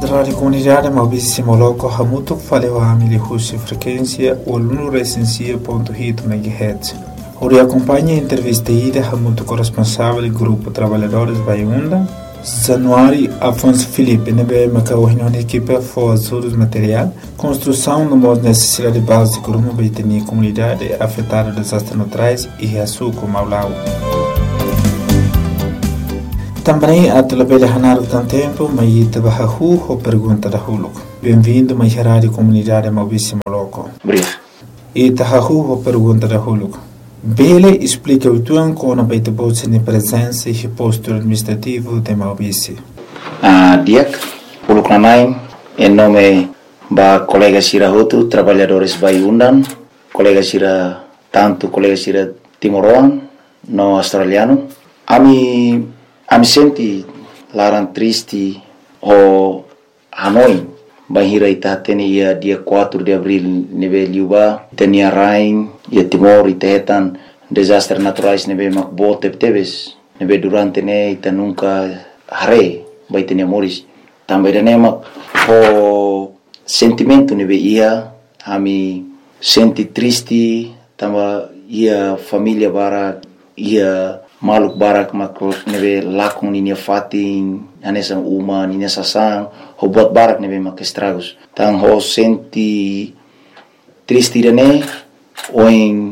Rádio Comunidade Maurício Moloco Hamuto falou a milihussi frequência o aluno recensia.hit MHz. Ori acompanha a entrevista ida Hamuto corresponsável do Grupo Trabalhadores Baiunda. Januário Afonso Felipe nebe macau reunião de equipe for ajudos material, construção no modo necessidade básica de uma baitenia comunidade afetada desastres naturais e reaçuco Maulau. Também a telebelha Hanaro tem tempo, mas ita bahahu ou pergunta da Huluco. Bem-vindo, mais rádio comunidade Maurício Moloco. Obrigado. Ita hahu ou pergunta da Huluco. Bele explica o tuan com a baita bolsa de presença e posto administrativo de Maurício. Diak, Huluco Nanai, em nome da colega Sira Hotu, trabalhadores Baiundan, colega Sira, tanto colega Sira Timoroan, no australiano. Ami senti larang triste o Hanoi bahira ita tenia dia 4 de abril nebe liuba tenia rain ia Timor ita hetan desastres naturais nebe makbo tebes nebe durante ne ita nunca hare bai tenia moris também dane mak o sentimento nebe ia ami senti triste tamba ia família bara ia maluk barak makro nebe lakung ninia fatin anesang uma ninia sasang ho buat barak nebe mak estragos tang ho senti triste dane oing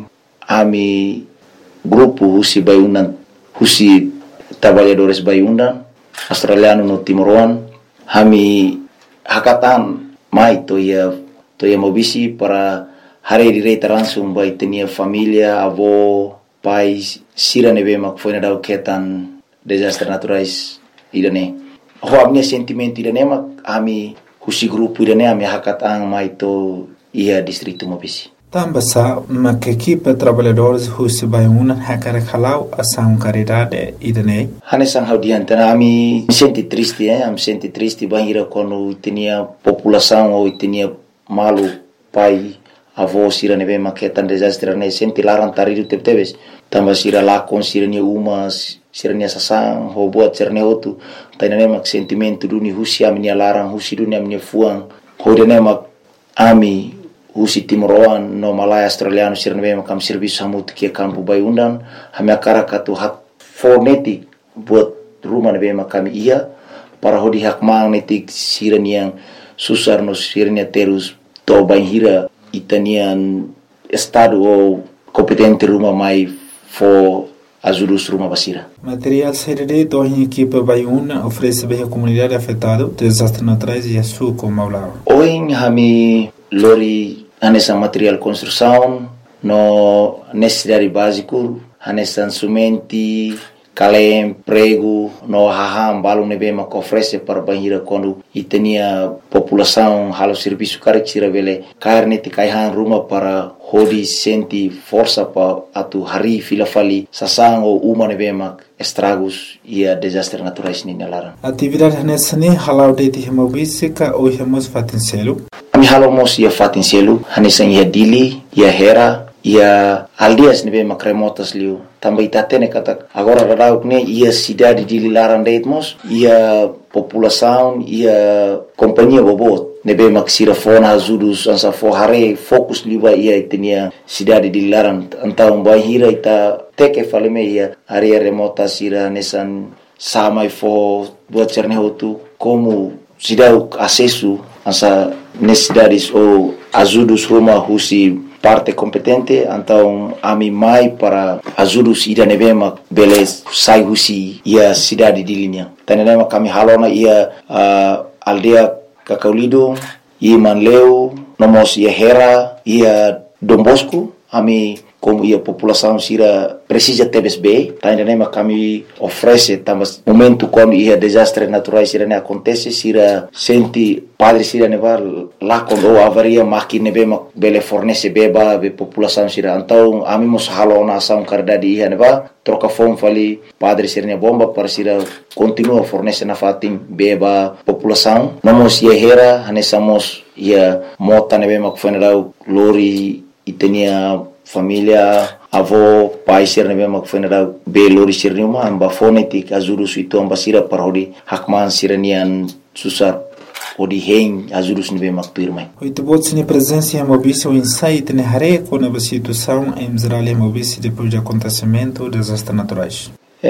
ami grupo husi Baiundan husi trabalhadores Baiundan australiano no Timoroan hami hakatan mai to ia mobisi para hari direita langsung bai tenia família avó pais sira nebe mak foi na dau ketan desastres naturais idane ho amne sentimento idane mak ami husi grupo idane ami hakatang mai to ia distrito Mobisi Tambasa mak equipe trabalhadores husi Baiundan hakara khalau ação caridade idane hanesang haudian tana ami senti triste am senti triste bahira quando tinha população ou tinha malu pai avó sira nebe mak ketan desastres ne senti larang taridu tebes tamba sira lakon sira nia umas sira nia sasang ho buat sira nia otu taina mak sentimento duni husi ami nia larang husi dunia ami nia fuang ho dene mak ami husi Timoroan no Malaya australiano sira nebe mak am serviço hamut kia kampu Baiundan hami akara katu hak fonetik buat rumah nebe mak kami ia para hodi hak magnetik sira nia susar no sira nia terus to banhira itanian estado ou competente rumah mai for ajudos rumah basira. Material CRD do em equipe Baiuna oferece bem a comunidade afetada desastres naturais e açúcar Maulau. Hoje hami lori anessa material construção no necessidade básico anessa sumenti kalem prego no haham balu nebe mak oferece para banhira quando itenia população halo serviço carexira vele carne te kaihan rumah para hodi senti força pa atu hari filafali sasang o uma nebe mak estragos ia desastres naturais ni nalaran atividade nessa ne halau de Maurício ka o hemos fatincelo ami halo mos ia fatincelo hanesan ia dili ia hera ia aldias nebe mak remotas liu também tatene kata agora radau ne ia cidade de Lilaran deitmos ia população ia companhia bobot nebe mak sira fona ajudos ansa fo hare fokus liba ia tenia cidade de Lilaran antau bahira ita teke faleme ia area remota sira nesan samai fo buat cerne hotu como cidade acesso ansa necessidades ou ajudos rumah husi parte competente então ami mai para ajudos ida nebema beles sai husi ia cidade de linha tanema kami halona ia aldea Kakaulido ia Manleu nomos ia Hera ia Dombosco ami como ia população sira precisa TBSB tanema kami oferece tamas momento quando ia desastres naturais sira ne acontece sira senti padre sira neva lá quando avaria máquina bema bele fornece beba be população sira então ami mos halona ação caridade ia neva troca fome fali padre sira ne bomba para sira continua fornece na fatim beba população nomos ia Hera hanesamos ia mota ne bema funeral lori itenia família avó pai sir nebe mak fenera be lori sir numa amba fonetik azuru suito amba sira parodi hakman siranian susar ou de rei ajudos nível mactuirmai. Oito botes na presença em Mobice o insight na rei com a situação em Israel e Mobice depois do acontecimento dos desastres naturais.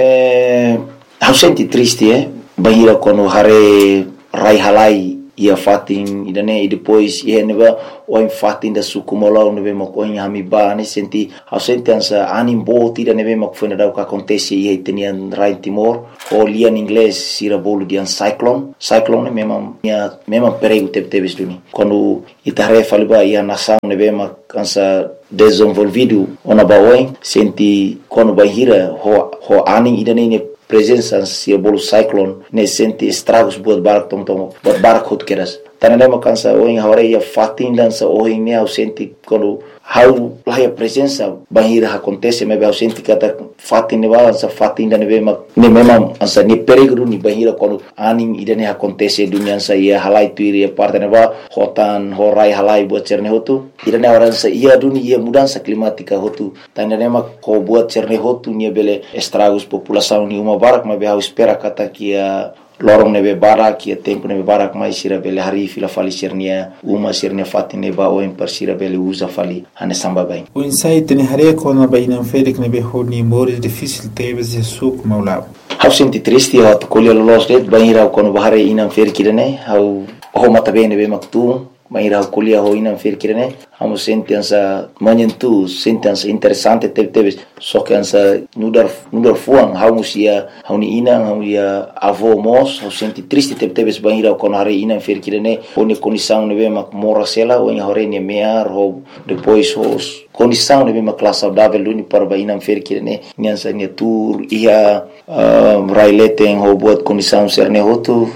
Eu senti triste, bahira quando hare rai halai ia fatin idane e depois ia neba o em fatin da sukumola nebe makoin hamiba ne senti eu senti ansa anim bot ida nebe mak foi nada o que acontece ia tenian rai Timor ou lia em inglês sira bolo de an cyclone mesmo perigo teve duni quando itare faliba ia nação nebe mak ansa desenvolvido ona baoin senti quando bahira ho aning idane ne presença se bolo cyclone ne senti estragos buat barak buat barak hot keras tanane makansa oin hore ia fatin dança oin ne eu senti quando how lá a presença bahira acontece me eu senti kata fatin ne balança fatin da ne mesmo ansa ne perigo ni bahira quando aning idane acontece dunia sa ia halai tuiri parte ne ba hotan horai halai buat cerne hotu idane orang sa ia dunia ia mudança climática hotu tanane mak ko buat cerne hotu ni bele estragos população ni uma barak me eu espera kata kia lorong nebe barak ia tempo nebe barak mai sira bele hari fila fali sirnia uma sirnia fatin neba o per sira bele usa fali ane samba bem o insight ne hare quando bainam ferik nebe honi mores difícil tebes de suk maulab eu senti triste eu colher los det baira quando bahare inam ferik ne eu ho mata bem nebe maktu baira colher ho inam ferik ne amo senti ansa manyentu senti ansa interessante tebes só que ansa nudar fuang hausia hauni ina hauia avô mos eu senti triste tebes baira quando hare inam ferik ne oni condição nebe mak morasela o hore ne mear ho depois os condição nebe mak classe saudável luni para bainam ferik ne nyansa ne tour ia raileten ho buat condição serne hotu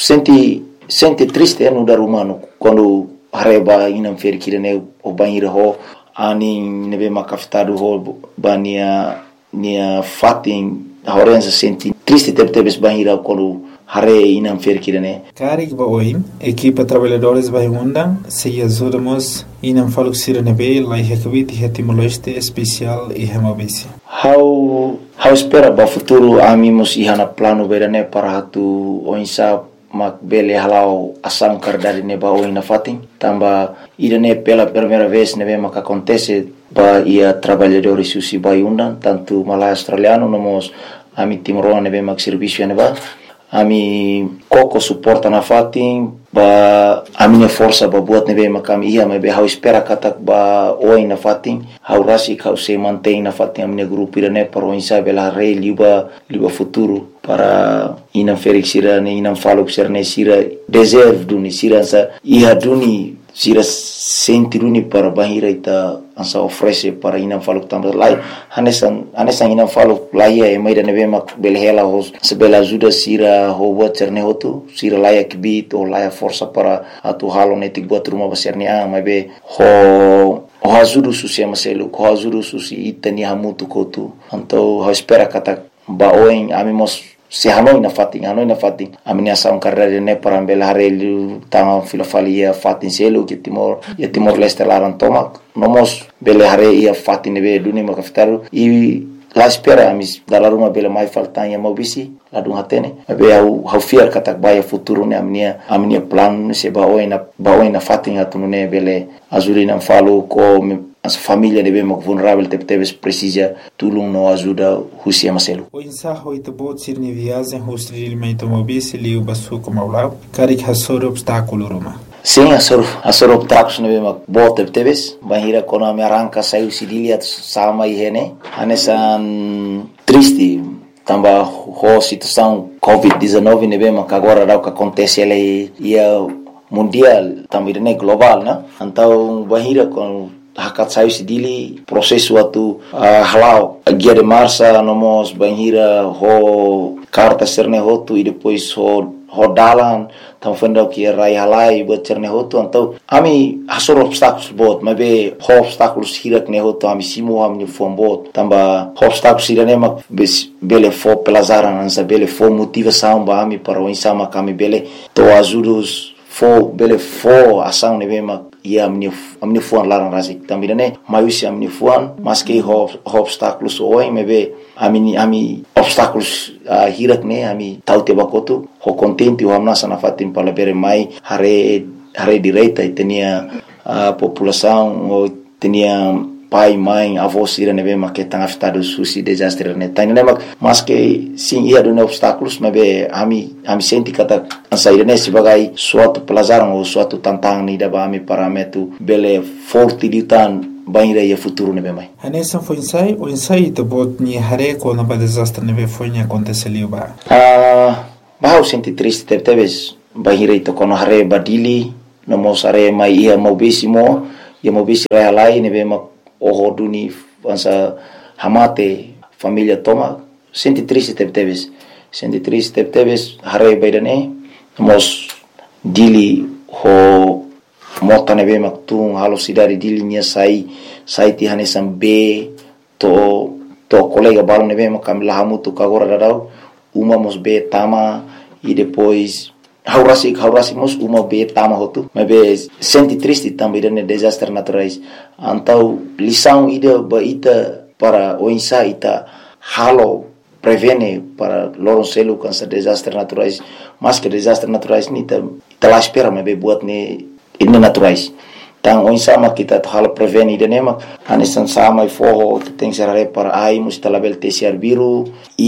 senti triste no dar humano quando hareba inam ferik ne o banheiro ho ani nebe makaftado ho bania nia fatin horenza senti triste tebes banheiro quando hare inam ferik ne karik ba oi equipa trabalhadores vai undang se ajudamos inam faluxir nebe lai hekvit hetimoloste especial e hemabisi how espera ba futuro amimos ihana plano berane para hatu oinsa mak bele halau asam kardari neba oina fatin tamba idane pela primeira vez nebe mak acontece ba ia trabalhadores susi vai undang tanto malai australiano nomos ami timoroa nebe mak serviço neba ami koko suporta na fatin ba amine força ba buat nebe makam ia me be how espera katak ba oi na fatin how rasi kau se mantém na fatin amine grupo irane para o insa bela rei liba futuro para inam ferik sira ne inam faluk serne sira deserve duni sira sa ia duni sira senti duni para bahira ita ansa oferece para inam faluk tambah lai hanesan inam faluk lai e mai da nebe mak belhela hos sebela ajuda sira ho buat serne hotu sira lai kibit o lai força para atu halo netik buat rumah besarni mai be ho ajuda susi maselu ho ajuda susi itani hamutu kotu anto ho espera kata ba oin amimos se hanoi na fatin amini asam carreira ne para bela harelu tama filofalia fatin selo que Timor Leste laran tomak nomos bela hare ia fatin be duni makaftaru e la espera amis dalar uma bela mai faltan ya mobisi la dun hatene be au fiar katak baya futuro ne amnia plan se ba oina fatin atune bele azurina falo ko as família deve mak vulnerável teves precisa tulung no ajuda husia maselu o insaho ito bot sirni viagem hostil mento mobisi liu basu como lá karik hasor obstáculo roma sim asor obstáculos neve mak bot teves bahira kono me arranca saiu sidilia sama ihene anesan triste tamba ho situação COVID-19 neve mak agora dá o que acontece ele ia mundial também né global né então bahira com hakat saiu sidili processo atu halau guia de marcha nomos banhira ho carta serne hotu e depois ho dalan tam fenda que rai halai buat serne hotu então ami hasor obstáculos bot mas be obstáculos hirak ne hotu ami simo ami fom bot tamba obstáculos irane mak bele fo pelazaran ansa bele fo motivação ba ami para o insama kami bele to ajudos fo ação nebe mak ia amin'ny foan larana raha zay tambira ne mahisy amin'ny foan maske obstacles oi mebe ami obstacles hirak ne ami taute bakotu ho contente ho amna sana fatim palabere mai hare direita itenia população ou tenia pai, mãe, avô sira nebe maketang afetado susi desastre ne tani ne mas que sim ia do obstáculos mebe ami senti kata saída ne sebagai suatu pelajaran ou suatu tantang ni daba ami parametu bele forte ditan banira ia futuro nebe mai anessa foi o ensaio de bot ni hare ko na ba desastre nebe foi ni aconteceu ba eu senti triste teves banira ito kono hare badili no mosare mai ia mobisimo ia mobisi realai nebe o duni ansa hamate família toma senti triste teves hare baidane mos dili ho mota nebe maktung halo sidari dili nia sai ti hanesan be to colega balo nebe makam lahamu tu kagora dadau uma mos be tama e depois haurasi mos uma be tama hotu mebe senti triste também de desastres naturais então lição ida baita para o ensaio ita halo prevene para loroncelo cansa desastres naturais mas que desastres naturais ni ta lá espera mebe buat ne ini naturais então o ensaio kita halo prevene ida nema anesan sama e forro tem serare para ai mustalabel tesiar biru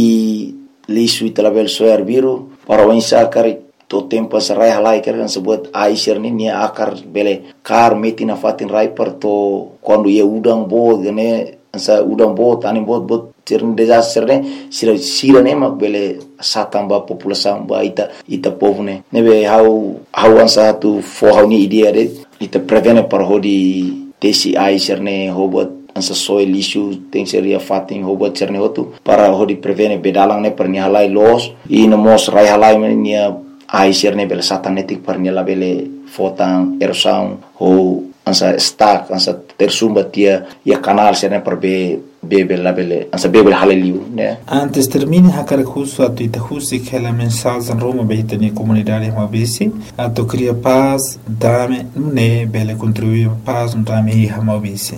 e lisu italabel soar biru para o ensaio kari to tempo sarai halai kan sebut aisir ni nia akar bele kar meti na fatin rai per to quando ia udang bo gane sa udang bo tani bot cern desastre ne sira ne mak bele satamba população ba ita povo ne nebe how ansa tu for ni idea de ita prevene par hodi tesi aisir ne hobot ansa soil issue tem seria fatin hobot cerne hotu para hodi prevene bedalang ne per ni halai los e no mos rai halai nia aisir ne bele satanetik par ni la bele fotan erosão ou ansa stack ansa tersumba tia ia canal serne per bebe la bele ansa bebe haleliu né antes termine hakar curso atuita husi que la mensagem Roma beita ni comunidade mabisi ato cria paz dame ne bele contribuir paz dame mabisi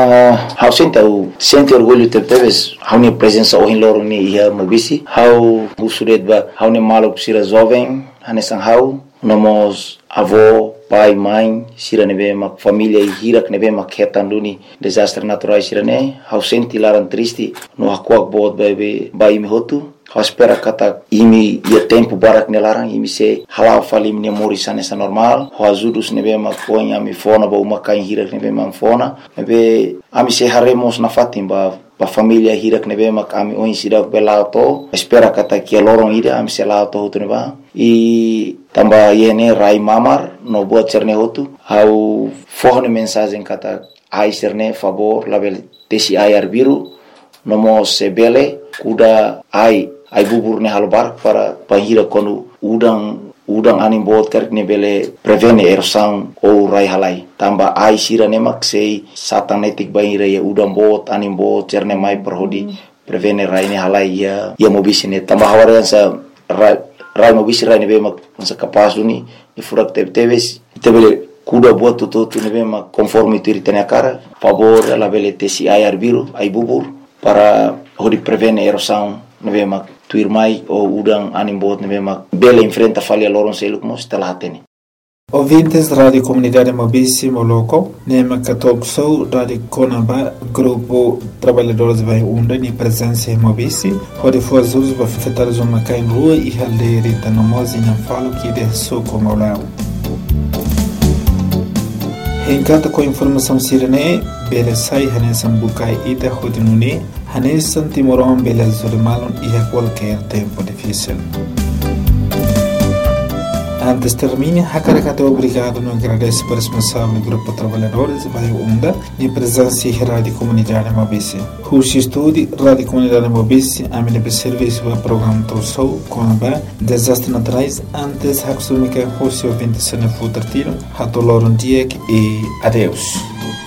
how sente orgulho teves how ni presença o loro ni ia mabisi how usuret ba how ni malo sira jovem hanesan how nomos avô pai, mãe, sira nebe mak família e hirak nebe mak hetanduni desastre naturais sira ne, hau senti laran triste no hakuak bot bai mi hotu, hau espera kata imi ia tempo barak ne larang imi se halau fali mi morisan esa normal, hau azudus nebe mak poin ami fona ba umakai hirak nebe mak fona, nebe ami se haremos na fatim ba família hirak nebe mak ami oin sidak belao to, espera kata kia lorong ida ami se lao to hotu neba, e tamba yene rai mamar no buat cerne hotu hau forne mensagem kata ai cerne favor label tesi ai arbiru nomo sebele kuda ai bubur ne halbar para pahira konu udang anim bot karik ne bele prevene erosang ou rai halai tamba ai sira ne mak sei satanetik bahira ya udang bot anim bot cerne mai perhodi prevene rai ne halai ya mobisine tamba hawarian sa rai mobisi rai nebe mak masa kapas duni ni furak teves tebele kuda buat tu nebe mak conforme tu ritania cara favor la bele tesi ai arbiru ai bubur para hodi prevene erosão nebe mak tuir mai o udang anim bot nebe mak bele enfrenta falha loron seluk mos telatene ouvintes Rádio Comunidade Mobisi Moloco, Nema Catok Sou, Rádio Conaba, Grupo Trabalhadores Vai Unda, ni presença em Mobisi, onde foi Jesus vai afetar os homens em rua e halderita no mozi não falo que de soco maulão. Em cada com informação sirene, bela sai hanesan bukai ida hodinune, hanesan timoron bela zurimalon e a qualquer tempo difícil. Antes termine, Hakarakato obrigado no agradece por responsável Grupo Trabalhadores Vai Unda e presença em Rádio Comunidade Mobisi. Rushi Estúdio, Rádio Comunidade Mobisi, a minha serviço do programa Tossou, com a desastre naturais, antes Haksumika Rushi ouvinte se não for tiro, Hatoloron Diek e adeus.